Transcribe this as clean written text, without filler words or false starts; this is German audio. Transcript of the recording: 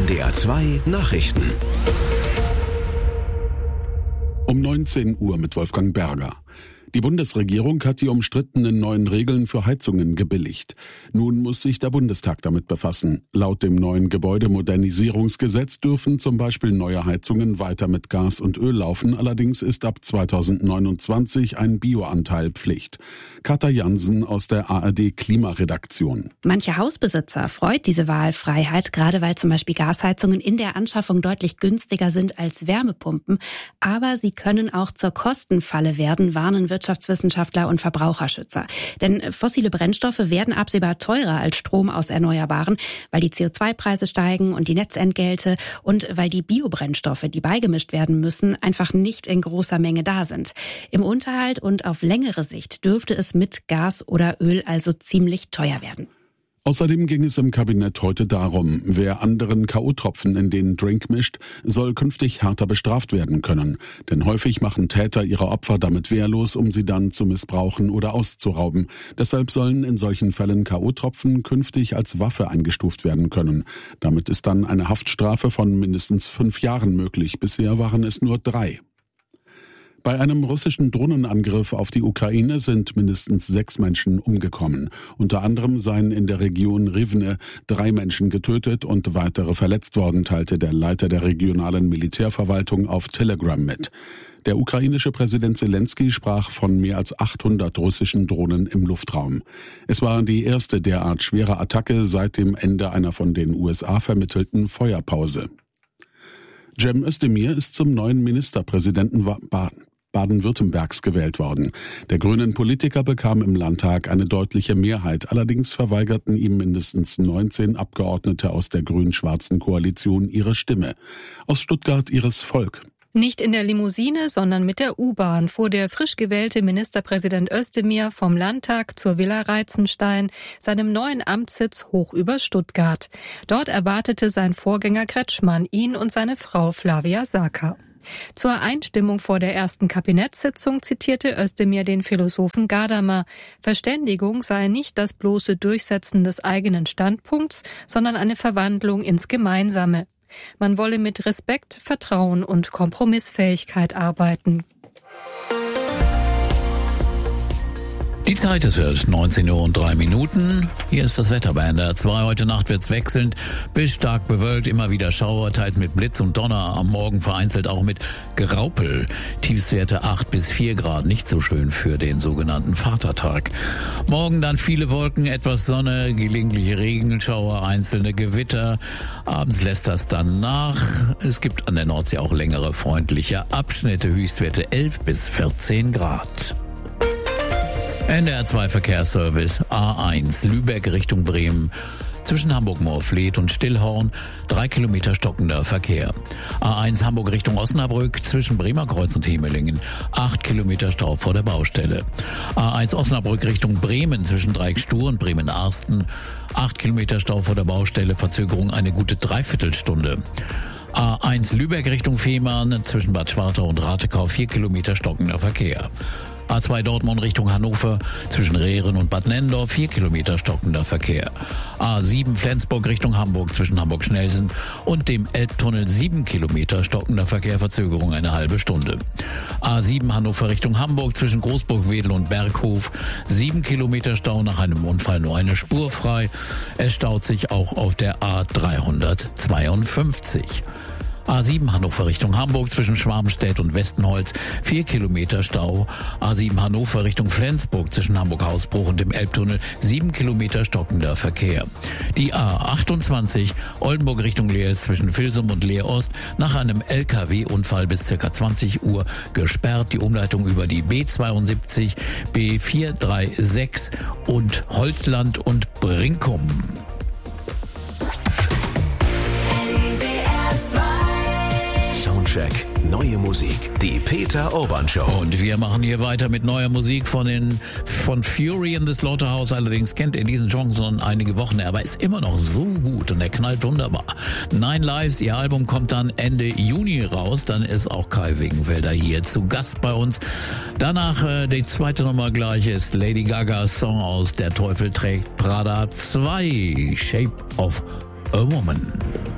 NDR 2 Nachrichten. Um 19 Uhr mit Wolfgang Berger. Die Bundesregierung hat die umstrittenen neuen Regeln für Heizungen gebilligt. Nun muss sich der Bundestag damit befassen. Laut dem neuen Gebäudemodernisierungsgesetz dürfen zum Beispiel neue Heizungen weiter mit Gas und Öl laufen. Allerdings ist ab 2029 ein Bioanteil Pflicht. Katja Jansen aus der ARD Klimaredaktion. Manche Hausbesitzer freut diese Wahlfreiheit, gerade weil zum Beispiel Gasheizungen in der Anschaffung deutlich günstiger sind als Wärmepumpen. Aber sie können auch zur Kostenfalle werden, warnen Wirtschaftswissenschaftler und Verbraucherschützer. Denn fossile Brennstoffe werden absehbar teurer als Strom aus Erneuerbaren, weil die CO2-Preise steigen und die Netzentgelte und weil die Biobrennstoffe, die beigemischt werden müssen, einfach nicht in großer Menge da sind. Im Unterhalt und auf längere Sicht dürfte es mit Gas oder Öl also ziemlich teuer werden. Außerdem ging es im Kabinett heute darum, wer anderen K.O.-Tropfen in den Drink mischt, soll künftig härter bestraft werden können. Denn häufig machen Täter ihre Opfer damit wehrlos, um sie dann zu missbrauchen oder auszurauben. Deshalb sollen in solchen Fällen K.O.-Tropfen künftig als Waffe eingestuft werden können. Damit ist dann eine Haftstrafe von mindestens 5 Jahren möglich. Bisher waren es nur 3. Bei einem russischen Drohnenangriff auf die Ukraine sind mindestens 6 Menschen umgekommen. Unter anderem seien in der Region Rivne 3 Menschen getötet und weitere verletzt worden, teilte der Leiter der regionalen Militärverwaltung auf Telegram mit. Der ukrainische Präsident Zelensky sprach von mehr als 800 russischen Drohnen im Luftraum. Es war die erste derart schwere Attacke seit dem Ende einer von den USA vermittelten Feuerpause. Cem Özdemir ist zum neuen Ministerpräsidenten Baden-Württembergs gewählt worden. Der grünen Politiker bekam im Landtag eine deutliche Mehrheit. Allerdings verweigerten ihm mindestens 19 Abgeordnete aus der grün-schwarzen Koalition ihre Stimme. Aus Stuttgart Iris Volk. Nicht in der Limousine, sondern mit der U-Bahn fuhr der frisch gewählte Ministerpräsident Özdemir vom Landtag zur Villa Reitzenstein, seinem neuen Amtssitz hoch über Stuttgart. Dort erwartete sein Vorgänger Kretschmann ihn und seine Frau Flavia Saka. Zur Einstimmung vor der ersten Kabinettssitzung zitierte Özdemir den Philosophen Gadamer. Verständigung sei nicht das bloße Durchsetzen des eigenen Standpunkts, sondern eine Verwandlung ins Gemeinsame. Man wolle mit Respekt, Vertrauen und Kompromissfähigkeit arbeiten. Die Zeit, es wird 19:03 Uhr. Hier ist das Wetter bei NDR 2. Heute Nacht wird's wechselnd bis stark bewölkt, immer wieder Schauer, teils mit Blitz und Donner. Am Morgen vereinzelt auch mit Graupel. Tiefstwerte 8 bis 4 Grad, nicht so schön für den sogenannten Vatertag. Morgen dann viele Wolken, etwas Sonne, gelegentliche Regenschauer, einzelne Gewitter. Abends lässt das dann nach. Es gibt an der Nordsee auch längere freundliche Abschnitte, Höchstwerte 11 bis 14 Grad. NDR 2 Verkehrsservice A1 Lübeck Richtung Bremen. Zwischen Hamburg-Moorfleet und Stillhorn 3 Kilometer stockender Verkehr. A1 Hamburg Richtung Osnabrück zwischen Bremerkreuz und Hemelingen 8 Kilometer Stau vor der Baustelle. A1 Osnabrück Richtung Bremen zwischen Dreieckstur und Bremen-Arsten 8 Kilometer Stau vor der Baustelle, Verzögerung eine gute Dreiviertelstunde. A1 Lübeck Richtung Fehmarn zwischen Bad Schwartau und Ratekau 4 Kilometer stockender Verkehr. A2 Dortmund Richtung Hannover zwischen Rehren und Bad Nennendorf 4 Kilometer stockender Verkehr. A7 Flensburg Richtung Hamburg zwischen Hamburg-Schnellsen und dem Elbtunnel 7 Kilometer stockender Verkehr, Verzögerung eine halbe Stunde. A7 Hannover Richtung Hamburg zwischen Großburg-Wedel und Berghof 7 Kilometer Stau, nach einem Unfall nur eine Spur frei. Es staut sich auch auf der A352. A7 Hannover Richtung Hamburg zwischen Schwarmstedt und Westenholz 4 Kilometer Stau. A7 Hannover Richtung Flensburg zwischen Hamburg-Hausbruch und dem Elbtunnel 7 Kilometer stockender Verkehr. Die A28 Oldenburg Richtung Leers zwischen Vilsum und Leer-Ost nach einem LKW-Unfall bis ca. 20 Uhr gesperrt. Die Umleitung über die B72, B436 und Holtland und Brinkum. Soundcheck, neue Musik, die Peter Urban Show. Und wir machen hier weiter mit neuer Musik von Fury in the Slaughterhouse. Allerdings kennt ihr diesen Song schon einige Wochen, aber ist immer noch so gut und er knallt wunderbar. 9 Lives, ihr Album kommt dann Ende Juni raus. Dann ist auch Kai Wegenfelder hier zu Gast bei uns. Danach die zweite Nummer gleich ist Lady Gagas Song aus Der Teufel trägt Prada 2, Shape of a Woman.